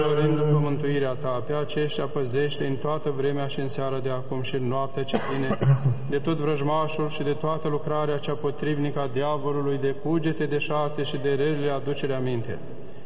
Dorim după mântuirea Ta, pe aceștia păzește în toată vremea și în seara de acum și în noaptea ce vine, de tot vrăjmașul și de toată lucrarea cea potrivnică a diavolului, de cugete, de șarte și de relele aducere aminte.